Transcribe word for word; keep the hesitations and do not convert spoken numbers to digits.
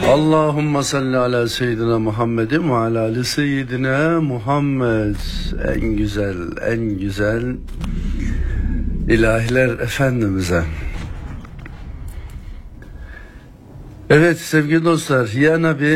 Allahümme salli ala seyyidina Muhammedin ve ala ali seyyidina Muhammed. En güzel, en güzel ilahiler Efendimiz'e. Evet sevgili dostlar, ya Nabi